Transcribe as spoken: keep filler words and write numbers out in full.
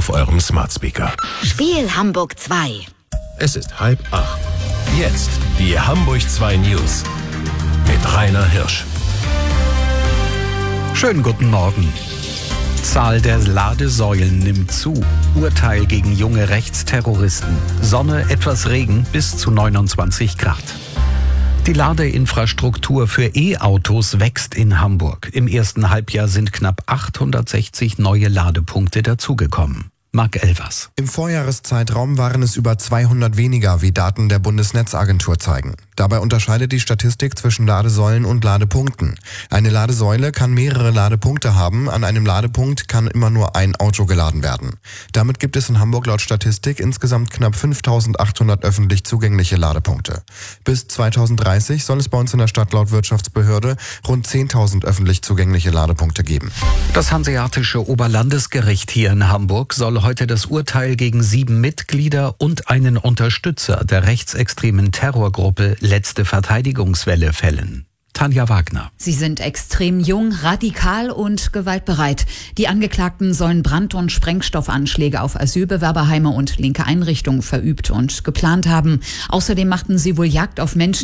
auf eurem Smart Speaker. Spiel Hamburg zwei. Es ist halb acht. Jetzt die Hamburg zwei News mit Rainer Hirsch. Schönen guten Morgen. Zahl der Ladesäulen nimmt zu. Urteil gegen junge Rechtsterroristen. Sonne, etwas Regen bis zu neunundzwanzig Grad. Die Ladeinfrastruktur für E-Autos wächst in Hamburg. Im ersten Halbjahr sind knapp achthundertsechzig neue Ladepunkte dazugekommen. Marc Elvers. Im Vorjahreszeitraum waren es über zweihundert weniger, wie Daten der Bundesnetzagentur zeigen. Dabei unterscheidet die Statistik zwischen Ladesäulen und Ladepunkten. Eine Ladesäule kann mehrere Ladepunkte haben, an einem Ladepunkt kann immer nur ein Auto geladen werden. Damit gibt es in Hamburg laut Statistik insgesamt knapp fünftausendachthundert öffentlich zugängliche Ladepunkte. Bis zweitausenddreißig soll es bei uns in der Stadt laut Wirtschaftsbehörde rund zehntausend öffentlich zugängliche Ladepunkte geben. Das Hanseatische Oberlandesgericht hier in Hamburg soll heute das Urteil gegen sieben Mitglieder und einen Unterstützer der rechtsextremen Terrorgruppe Letzte Verteidigungswelle fällen. Tanja Wagner. Sie sind extrem jung, radikal und gewaltbereit. Die Angeklagten sollen Brand- und Sprengstoffanschläge auf Asylbewerberheime und linke Einrichtungen verübt und geplant haben. Außerdem machten sie wohl Jagd auf Menschen,